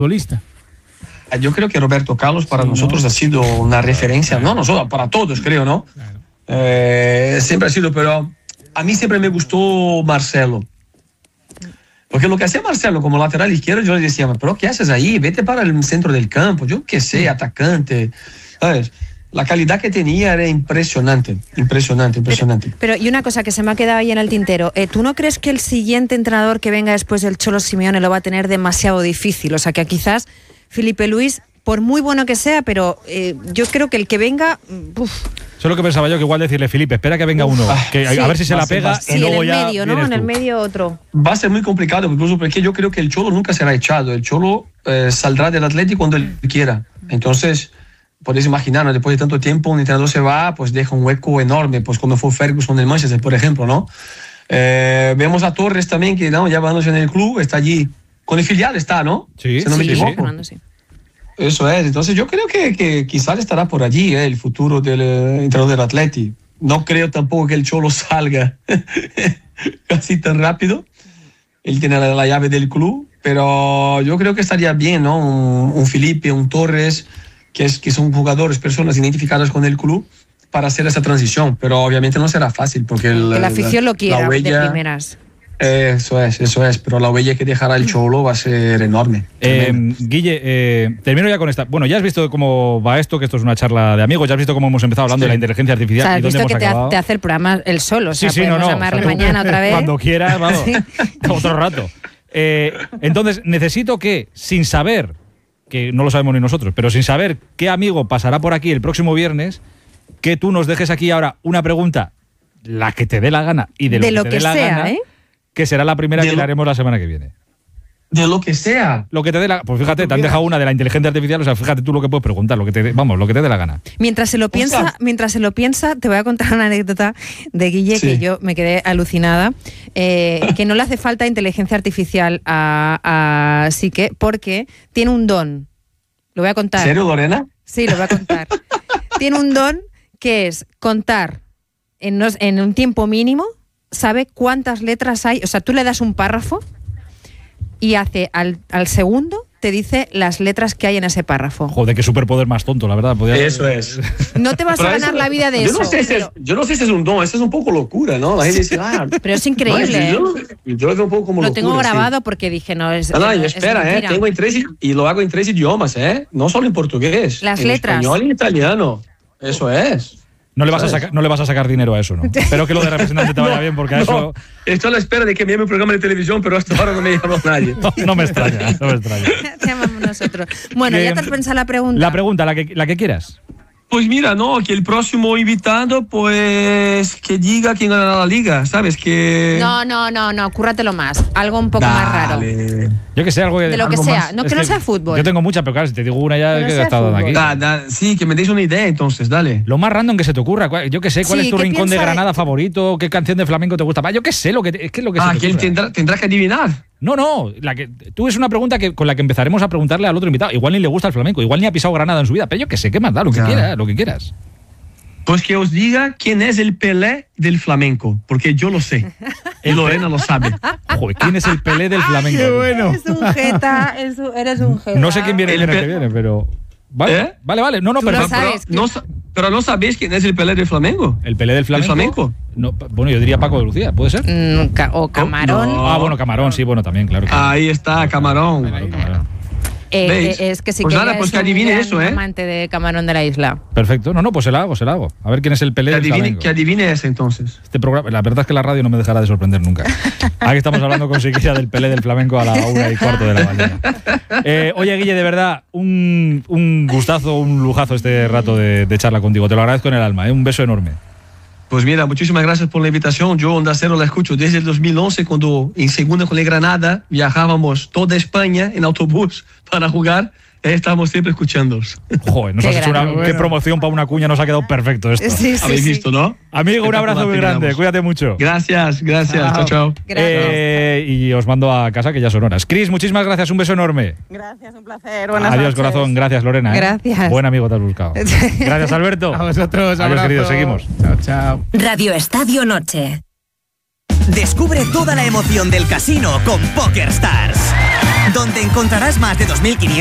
futbolista. Yo creo que Roberto Carlos para nosotros ha sido una referencia, no nosotros, para todos creo, ¿no? Siempre ha sido, pero a mí siempre me gustó Marcelo. Porque lo que hacía Marcelo como lateral izquierdo, yo le decía, pero ¿qué haces ahí? Vete para el centro del campo, yo qué sé, atacante, ¿sabes? La calidad que tenía era impresionante. Pero y una cosa que se me ha quedado ahí en el tintero, ¿tú no crees que el siguiente entrenador que venga después del Cholo Simeone lo va a tener demasiado difícil? O sea, que quizás Felipe Luis, por muy bueno que sea, pero yo creo que el que venga... Eso es lo que pensaba yo, que igual decirle, Felipe, espera que venga uno, que a ver si se la pega y luego ya... Sí, en el medio, ¿no? En el medio otro. Va a ser muy complicado, incluso porque yo creo que el Cholo nunca será echado. El Cholo saldrá del Atlético cuando él quiera. Entonces, podéis imaginar, ¿no? Después de tanto tiempo, un entrenador se va, pues deja un hueco enorme, pues como fue Ferguson en Manchester, por ejemplo, ¿no? Vemos a Torres también, que ¿no? ya bajándose en el club, está allí, con el filial está, ¿no? Sí, si no me equivoco. Sí. Eso es, entonces yo creo que quizás estará por allí el futuro del entrenador del Atleti. No creo tampoco que el Cholo salga casi tan rápido. Él tiene la llave del club, pero yo creo que estaría bien, ¿no? Un Felipe, un Torres, que son jugadores, personas identificadas con el club para hacer esa transición, pero obviamente no será fácil porque la afición lo quiera huella, de primeras. Eso es, pero la huella que dejará el Cholo va a ser enorme. Guille, termino ya con esta. Bueno, ya has visto cómo va esto, que esto es una charla de amigos, ya has visto cómo hemos empezado hablando de la inteligencia artificial. O sea, has y dónde visto hemos que acabado. te hace el programa él solo, o sea, sí, podemos llamarle mañana otra vez. Cuando quieras, vamos, otro rato. Entonces, necesito que, sin saber, que no lo sabemos ni nosotros, pero sin saber qué amigo pasará por aquí el próximo viernes, que tú nos dejes aquí ahora una pregunta, la que te dé la gana y de lo que te dé la gana, que será la primera que le haremos la semana que viene. De lo que sea. Lo que te dé la... Pues fíjate, te han dejado una de la inteligencia artificial, o sea, fíjate tú lo que puedes preguntar, lo que te dé la gana. Mientras se lo piensa, te voy a contar una anécdota de Guille que yo me quedé alucinada, que no le hace falta inteligencia artificial a Sique porque tiene un don. Lo voy a contar. ¿En serio, Lorena? Sí, lo voy a contar. Tiene un don que es contar en un tiempo mínimo, sabe cuántas letras hay, o sea, tú le das un párrafo y hace al segundo te dice las letras que hay en ese párrafo. Joder, qué superpoder más tonto, la verdad. Eso es. No te vas a ganar la vida de eso. Yo no sé si es un don, eso es un poco locura, ¿no? La gente dice, pero es increíble. Yo lo veo un poco como lo locura. Lo tengo grabado porque dije, no, es. No, espera, tengo y lo hago en 3 idiomas, no solo en portugués. Las en letras. Español y en italiano. Eso es. No le vas a sacar dinero a eso, ¿no? Espero que lo de representante te vaya bien, porque a eso... Estoy a la espera de que me llame un programa de televisión, pero hasta ahora no me llamó nadie. No me extraña. Te llamamos nosotros. Bueno, ¿ya te has pensado la pregunta? La pregunta, la que quieras. Pues mira, no, que el próximo invitado, pues, que diga quién ganará la liga, ¿sabes? Que... No, cúrratelo más. Algo un poco más raro. Yo que sé, algo de lo que sea, no, que no sea fútbol. Yo tengo muchas, pero claro, si te digo una ya que he estado aquí. Sí, que me deis una idea entonces, dale. Lo más random que se te ocurra. Yo que sé, ¿cuál es tu rincón de Granada favorito? ¿Qué canción de flamenco te gusta? Yo que sé, es que lo que se te que él tendrá que adivinar. No, tú es una pregunta con la que empezaremos a preguntarle al otro invitado. Igual ni le gusta el flamenco, igual ni ha pisado Granada en su vida, pero yo que sé, ¿qué más da? Lo que quieras. Pues que os diga quién es el Pelé del flamenco, porque yo lo sé. Y Lorena lo sabe. Joder, ¿quién es el Pelé del flamenco? ¡Qué bueno! Eres un jeta, eres un jeta. No sé quién viene el que viene, pero... Vale. No, pero no sabéis quién es el Pelé del flamenco. ¿El Pelé del flamenco? No, bueno, yo diría Paco de Lucía, ¿puede ser? O Camarón. No. Bueno, Camarón, sí, bueno, también, claro. Ahí está, Camarón. Es que sí que pues que adivine eso, amante de Camarón de la isla. Perfecto, pues se la hago. A ver quién es el Pelé del flamenco. Que adivine ese entonces. Este programa, la verdad es que la radio no me dejará de sorprender nunca. Aquí estamos hablando con Siqueira del Pelé del flamenco a la 1:15 de la mañana. Oye, Guille, de verdad, un gustazo, un lujazo este rato de charla contigo. Te lo agradezco en el alma, un beso enorme. Pues mira, muchísimas gracias por la invitación. Yo Onda Cero la escucho desde el 2011, cuando en segunda con el Granada viajábamos toda España en autobús para jugar. Estamos siempre escuchándolos. Joder, nos has hecho qué promoción para una cuña, nos ha quedado perfecto esto. Sí, Habéis visto, ¿no? Amigo, un abrazo muy grande, cuídate mucho. Gracias. Chao. Y os mando a casa, que ya son horas. Cris, muchísimas gracias, un beso enorme. Gracias, un placer. Buenas Adiós, noches. corazón, gracias, Lorena. Gracias. Buen amigo te has buscado. Gracias, Alberto. A vosotros, adiós, abrazo. queridos, seguimos. Chao. Radio Estadio Noche. Descubre toda la emoción del casino con PokerStars. donde encontrarás más de 2.500